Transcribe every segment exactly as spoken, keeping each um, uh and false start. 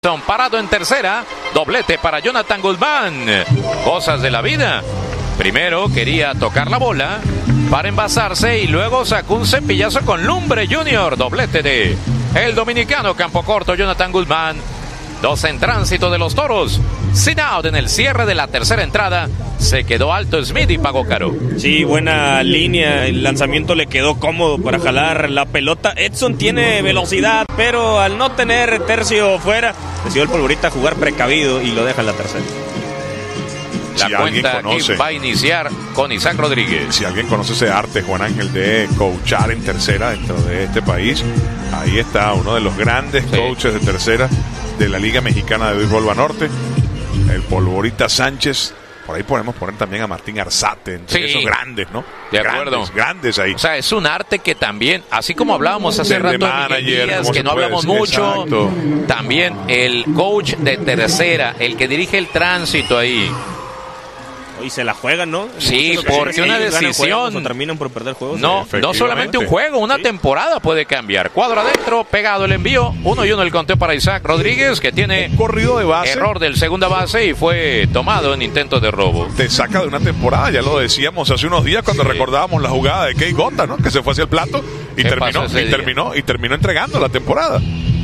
Parado en tercera, doblete para Jonathan Guzmán. Cosas de la vida. Primero quería tocar la bola para envasarse y luego sacó un cepillazo con Lumbre Junior. Doblete de el dominicano campo corto Jonathan Guzmán. Dos en tránsito de los Toros. Sin out en el cierre de la tercera entrada. Se quedó alto Smith y pagó caro. Sí, buena línea. El lanzamiento le quedó cómodo para jalar la pelota. Edson tiene velocidad, pero al no tener tercio fuera, decidió el Polvorita jugar precavido y lo deja en la tercera. La si cuenta conoce, va a iniciar con Isaac Rodríguez. Si alguien conoce ese arte, Juan Ángel, de coachar en tercera dentro de este país, ahí está uno de los grandes sí. coaches de tercera de la Liga Mexicana de Béisbol Banorte, el Polvorita Sánchez. Por ahí podemos poner también a Martín Arzate, entre sí, esos grandes, ¿no? De grandes, acuerdo. Grandes ahí. O sea, es un arte que también, así como hablábamos hace Del rato de manager, días, que no hablamos decir, mucho, exacto. También el coach de tercera, el que dirige el tránsito ahí. Y se la juegan, ¿no? Sí, porque una decisión. O terminan por perder juegos. No, no solamente un juego, una sí. temporada puede cambiar. Cuadro adentro, pegado el envío. Uno y uno el conteo para Isaac Rodríguez, que tiene un corrido de base. Error del segunda base y fue tomado en intento de robo. Te saca de una temporada, ya lo decíamos hace unos días cuando sí. recordábamos la jugada de Key Gota, ¿no? Que se fue hacia el plato y terminó, y terminó, y terminó entregando la temporada.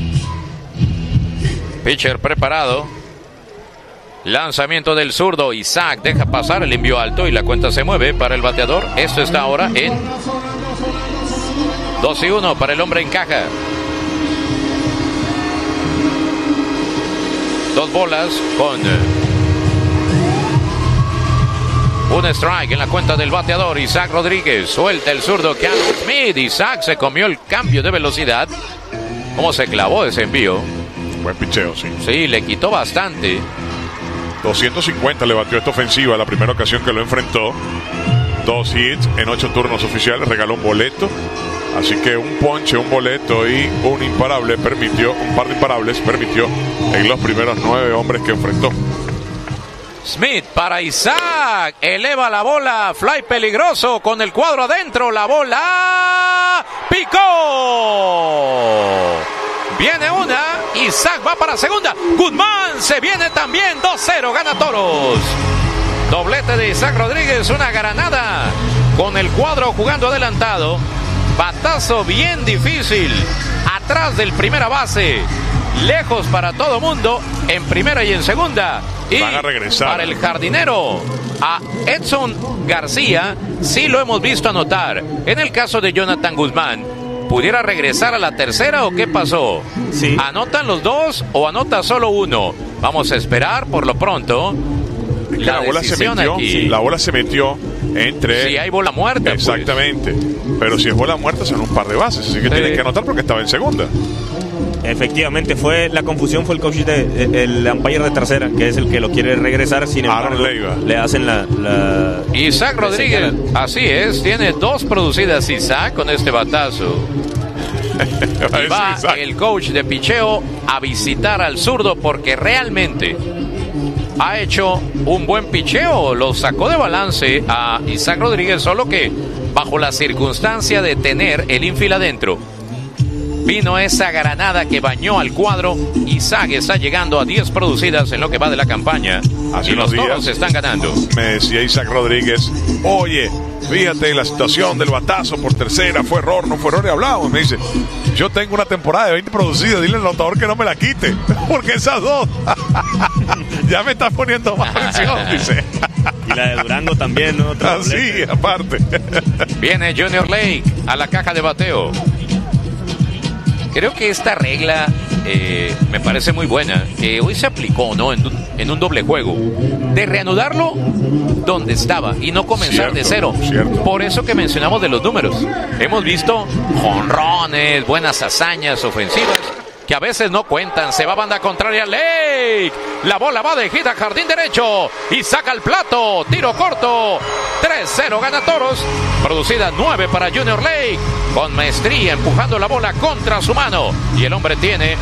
Pitcher preparado. Lanzamiento del zurdo, Isaac deja pasar el envío alto y la cuenta se mueve para el bateador. Esto está ahora en dos y uno para el hombre en caja. Dos bolas con un strike en la cuenta del bateador. Isaac Rodríguez suelta el zurdo Keanu Smith. Isaac se comió el cambio de velocidad. ¿Cómo se clavó ese envío? Buen picheo, sí. Sí, le quitó bastante. doscientos cincuenta le batió esta ofensiva la primera ocasión que lo enfrentó. Dos hits en ocho turnos oficiales, regaló un boleto. Así que un ponche, un boleto y un imparable permitió, un par de imparables permitió en los primeros nueve hombres que enfrentó. Smith para Isaac, eleva la bola, fly peligroso con el cuadro adentro, la bola picó. Viene una, Isaac va para segunda, Guzmán se viene también, dos cero, gana Toros. Doblete de Isaac Rodríguez, una granada con el cuadro jugando adelantado. Batazo bien difícil, atrás del primera base, lejos para todo mundo, en primera y en segunda. Y van a regresar. Para el jardinero, a Edson García, sí lo hemos visto anotar. En el caso de Jonathan Guzmán, ¿pudiera regresar a la tercera o qué pasó? Sí. ¿Anotan los dos o anota solo uno? Vamos a esperar por lo pronto. Es que la, la bola se metió, aquí. La bola se metió entre... Si hay bola muerta. Exactamente. Pues. Pero si es bola muerta son un par de bases, así que sí. tienen que anotar porque estaba en segunda. Efectivamente, fue la confusión fue el coach de, de, el umpire de tercera, que es el que lo quiere regresar. Sin embargo, le hacen la, la Isaac Rodríguez, así es, tiene dos producidas Isaac con este batazo. Y va el coach de picheo a visitar al zurdo porque realmente ha hecho un buen picheo. Lo sacó de balance a Isaac Rodríguez, solo que bajo la circunstancia de tener el infield adentro, vino esa granada que bañó al cuadro. Isaac está llegando a diez producidas en lo que va de la campaña. Hace y los días Toros están ganando. Me decía Isaac Rodríguez, oye, fíjate la situación del batazo por tercera, fue error, no fue error, y hablábamos. Me dice, yo tengo una temporada de veinte producidas, dile al notador que no me la quite, porque esas dos ya me está poniendo más presión, dice. Y la de Durango también, ¿no? Así, aparte. Viene Junior Lake a la caja de bateo. Creo que esta regla eh, me parece muy buena, que hoy se aplicó, ¿no? En, en un doble juego, de reanudarlo donde estaba y no comenzar cierto, de cero. Cierto. Por eso que mencionamos de los números. Hemos visto jonrones, buenas hazañas ofensivas, que a veces no cuentan. Se va a banda contraria Lake. La bola va de gira, jardín derecho. Y saca el plato. Tiro corto. tres cero gana Toros. Producida nueve para Junior Lake. Con maestría empujando la bola contra su mano. Y el hombre tiene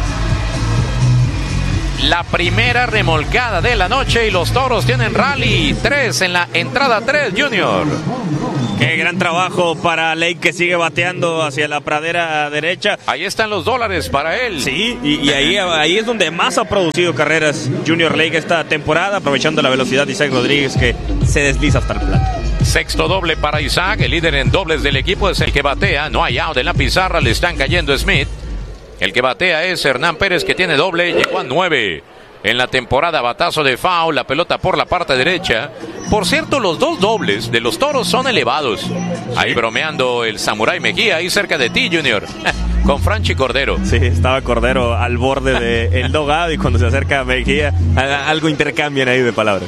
la primera remolcada de la noche. Y los Toros tienen rally. tres en la entrada tres, Junior. Qué gran trabajo para Lake, que sigue bateando hacia la pradera derecha. Ahí están los dólares para él. Sí, y, y ahí, ahí es donde más ha producido carreras Junior Lake esta temporada, aprovechando la velocidad de Isaac Rodríguez, que se desliza hasta el plato. Sexto doble para Isaac, el líder en dobles del equipo es el que batea. No hay out en la pizarra, le están cayendo Smith. El que batea es Hernán Pérez, que tiene doble, llegó a nueve. En la temporada, batazo de foul, la pelota por la parte derecha. Por cierto, los dos dobles de los Toros son elevados. Ahí bromeando el Samurai Mejía, ahí cerca de ti, Junior, con Franchi Cordero. Sí, estaba Cordero al borde del dogado y cuando se acerca Mejía, algo intercambian ahí de palabras.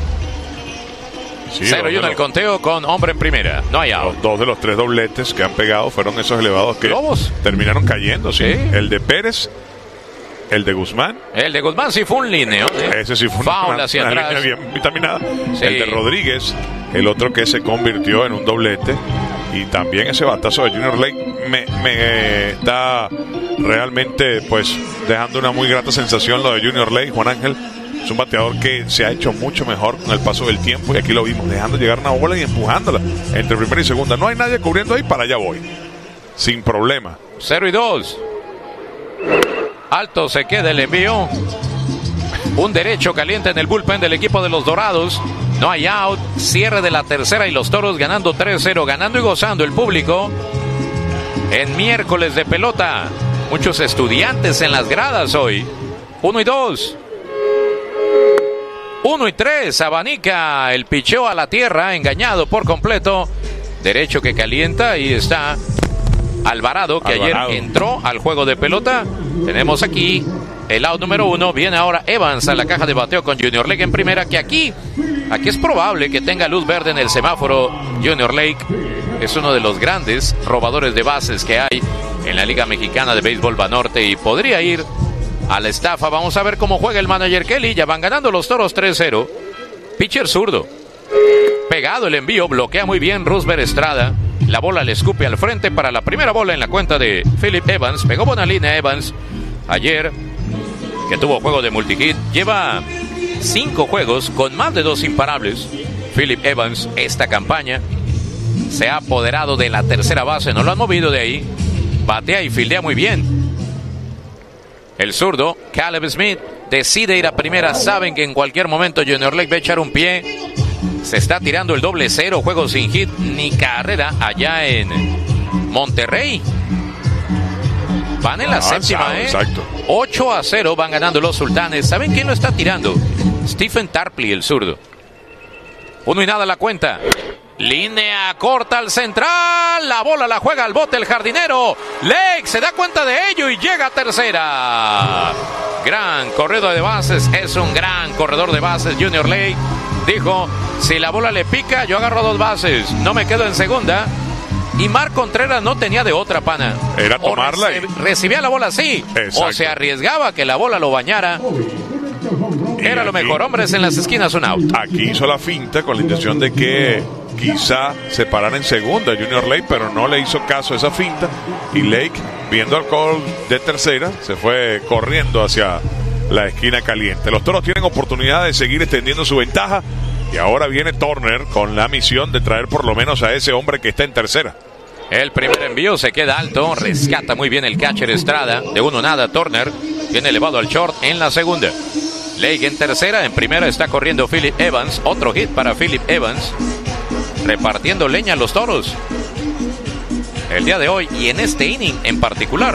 Sí, cero y uno el conteo con hombre en primera. No hay out. Los dos de los tres dobletes que han pegado fueron esos elevados que Globos. terminaron cayendo, sí. sí. El de Pérez, el de Guzmán. El de Guzmán sí fue un lineo. ¿eh? Ese sí fue Foul una, hacia una atrás. línea bien vitaminada. Sí. El de Rodríguez, el otro que se convirtió en un doblete. Y también ese batazo de Junior Lake me, me eh, está realmente pues dejando una muy grata sensación lo de Junior Lake. Juan Ángel es un bateador que se ha hecho mucho mejor con el paso del tiempo, y aquí lo vimos dejando llegar una bola y empujándola entre primera y segunda. No hay nadie cubriendo ahí, para allá voy sin problema. Cero y dos. Alto se queda el envío. Un derecho caliente en el bullpen del equipo de los Dorados. No hay out. Cierre de la tercera y los Toros ganando tres cero. Ganando y gozando el público. En miércoles de pelota. Muchos estudiantes en las gradas hoy. Uno y dos. Uno y tres. Abanica el picheo a la tierra. Engañado por completo. Derecho que calienta. Y está Alvarado, que Alvarado. ayer entró al juego de pelota. Tenemos aquí el out número uno. Viene ahora Evans a la caja de bateo con Junior Lake en primera, que aquí, aquí es probable que tenga luz verde en el semáforo. Junior Lake es uno de los grandes robadores de bases que hay en la Liga Mexicana de Béisbol Banorte y podría ir a la estafa. Vamos a ver cómo juega el manager Kelly. Ya van ganando los Toros tres cero. Pitcher zurdo. Pegado el envío, bloquea muy bien Roosevelt Estrada. La bola le escupe al frente para la primera bola en la cuenta de Philip Evans. Pegó buena línea Evans ayer, que tuvo juego de multihit. Lleva cinco juegos con más de dos imparables. Philip Evans, esta campaña, se ha apoderado de la tercera base. No lo han movido de ahí. Batea y fildea muy bien. El zurdo, Caleb Smith, decide ir a primera. Saben que en cualquier momento Junior Lake va a echar un pie. Se está tirando el doble cero, juego sin hit ni carrera allá en Monterrey. Van en la Ah, séptima, ¿eh? exacto. ocho a cero van ganando los Sultanes. ¿Saben quién lo está tirando? Stephen Tarpley, el zurdo. Uno y nada la cuenta. Línea corta al central. La bola la juega al bote el jardinero. Lake se da cuenta de ello y llega a tercera. Gran corredor de bases. Es un gran corredor de bases. Junior Lake dijo: si la bola le pica, yo agarro dos bases. No me quedo en segunda. Y Marc Contreras no tenía de otra, pana. Era tomarla. O reci- recibía la bola así. Exacto. O se arriesgaba que la bola lo bañara. Era lo mejor. Hombres en las esquinas, un out. Aquí hizo la finta con la intención de que quizá se parara en segunda Junior Lake, pero no le hizo caso a esa finta. Y Lake, viendo al call de tercera, se fue corriendo hacia la esquina caliente. Los Toros tienen oportunidad de seguir extendiendo su ventaja. Y ahora viene Turner con la misión de traer por lo menos a ese hombre que está en tercera. El primer envío se queda alto. Rescata muy bien el catcher Estrada. De uno nada, Turner viene elevado al short en la segunda. Lake en tercera. En primera está corriendo Philip Evans. Otro hit para Philip Evans. Repartiendo leña a los Toros el día de hoy y en este inning en particular.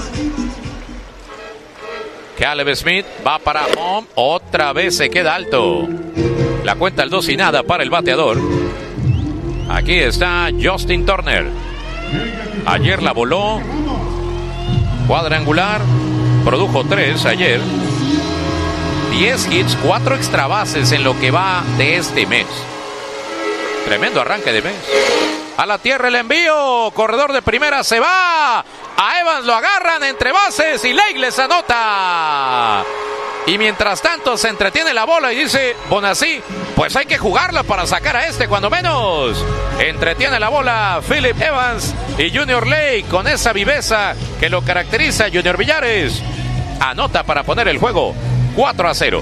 Caleb Smith va para home. Otra vez se queda alto. La cuenta el dos y nada para el bateador. Aquí está Justin Turner. Ayer la voló. Cuadrangular. Produjo tres ayer. diez hits, cuatro extra bases en lo que va de este mes. Tremendo arranque de mes. A la tierra el envío. Corredor de primera se va. A Evans lo agarran entre bases y Lake les anota. Y mientras tanto se entretiene la bola y dice Bonasí, pues hay que jugarla para sacar a este cuando menos. Entretiene la bola Philip Evans y Junior Lake con esa viveza que lo caracteriza. Junior Villares anota para poner el juego cuatro a cero.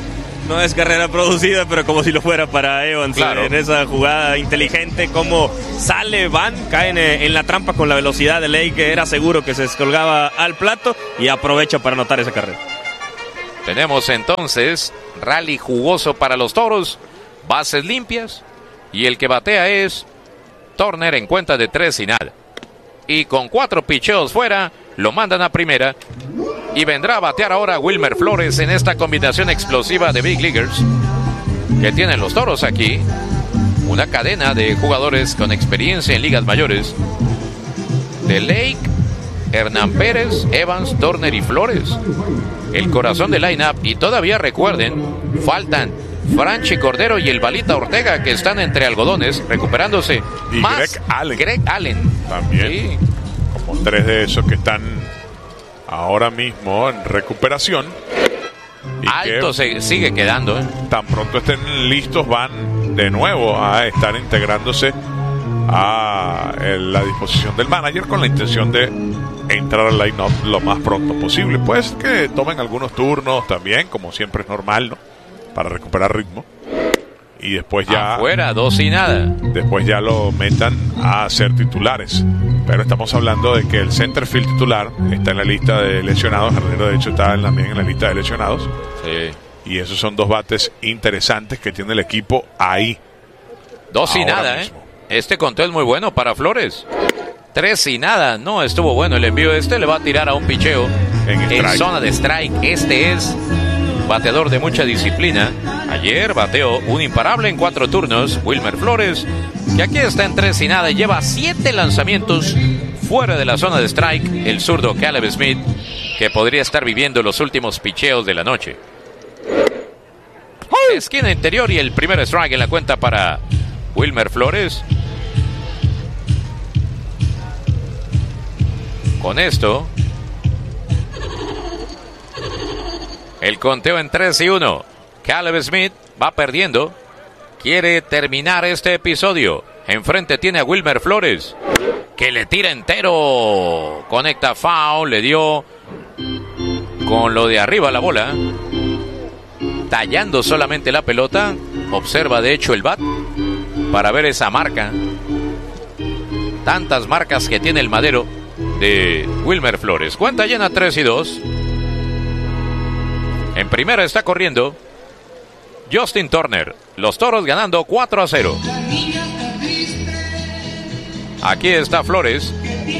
No es carrera producida, pero como si lo fuera para Evans. Claro. En esa jugada inteligente, como sale, van, caen en la trampa con la velocidad de Lake, que era seguro que se descolgaba al plato, y aprovecha para anotar esa carrera. Tenemos entonces rally jugoso para los Toros, bases limpias, y el que batea es Turner en cuenta de tres y nada. Y con cuatro picheos fuera, lo mandan a primera. Y vendrá a batear ahora Wilmer Flores en esta combinación explosiva de Big Leaguers que tienen los Toros aquí. Una cadena de jugadores con experiencia en ligas mayores. De Lake, Hernán Pérez, Evans, Turner y Flores. El corazón del line-up. Y todavía recuerden, faltan Franchi Cordero y el Balita Ortega, que están entre algodones recuperándose. Y más Greg Allen. Greg Allen. También. Sí. Como tres de esos que están ahora mismo en recuperación. Y Alto se sigue quedando. ¿eh? Tan pronto estén listos, van de nuevo a estar integrándose a la disposición del manager con la intención de entrar al line-up lo más pronto posible. Pues que tomen algunos turnos también, como siempre es normal, ¿no? Para recuperar ritmo. Y después ya... Afuera, dos y nada. Después ya lo metan a ser titulares. Pero estamos hablando de que el center field titular está en la lista de lesionados. Jardinero, de hecho, está también en la lista de lesionados. Sí. Y esos son dos bates interesantes que tiene el equipo ahí. Dos y nada, mismo. ¿eh? Este conteo es muy bueno para Flores. Tres y nada. No estuvo bueno el envío. Este le va a tirar a un picheo en, en zona de strike. Este es bateador de mucha disciplina. Ayer bateó un imparable en cuatro turnos, Wilmer Flores, que aquí está en tres y nada y lleva siete lanzamientos fuera de la zona de strike. El zurdo Caleb Smith, que podría estar viviendo los últimos picheos de la noche. Esquina interior y el primer strike en la cuenta para Wilmer Flores. Con esto, el conteo en tres y uno. Caleb Smith va perdiendo. Quiere terminar este episodio. Enfrente tiene a Wilmer Flores, que le tira entero. Conecta foul. Le dio con lo de arriba la bola, tallando solamente la pelota. Observa de hecho el bat para ver esa marca. Tantas marcas que tiene el madero de Wilmer Flores. Cuenta llena tres y dos. En primera está corriendo Justin Turner. Los Toros ganando cuatro a cero. Aquí está Flores.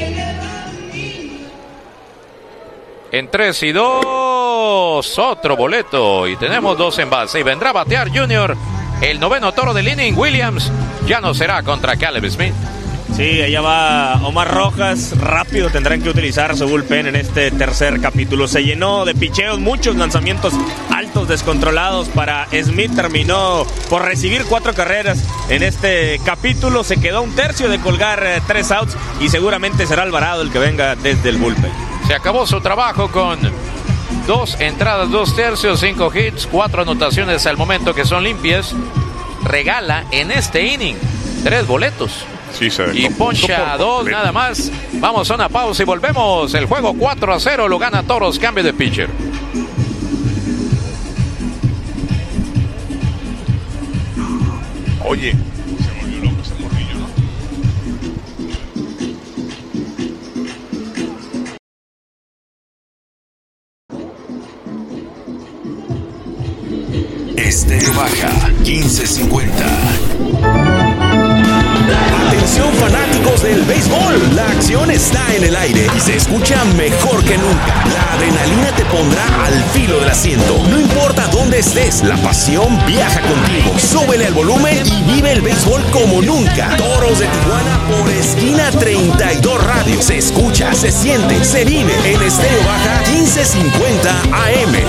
En tres y dos. Otro boleto. Y tenemos dos en base. Y vendrá a batear Junior. El noveno toro del inning. Williams ya no será contra Caleb Smith. Sí, allá va Omar Rojas. Rápido tendrán que utilizar su bullpen en este tercer capítulo. Se llenó de picheos, muchos lanzamientos altos, descontrolados para Smith. Terminó por recibir cuatro carreras en este capítulo. Se quedó un tercio de colgar eh, tres outs y seguramente será Alvarado el que venga desde el bullpen. Se acabó su trabajo con dos entradas, dos tercios, cinco hits, cuatro anotaciones al momento que son limpias. Regala en este inning tres boletos. Sí, se y poncha a dos nada más. Vamos a una pausa y volvemos. El juego cuatro a cero lo gana Toros. Cambio de pitcher. Oye, se volvió loco ese morrillo, ¿no? Estéreo Baja quince cincuenta. Atención fanáticos del béisbol, la acción está en el aire y se escucha mejor que nunca. La adrenalina te pondrá al filo del asiento. No importa dónde estés, la pasión viaja contigo. Súbele al volumen y vive el béisbol como nunca. Toros de Tijuana por Esquina treinta y dos Radio. Se escucha, se siente, se vive en Estéreo Baja quince cincuenta A M.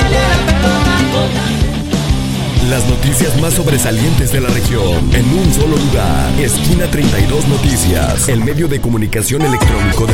Las noticias más sobresalientes de la región en un solo lugar. Esquina treinta y dos Noticias, el medio de comunicación electrónico de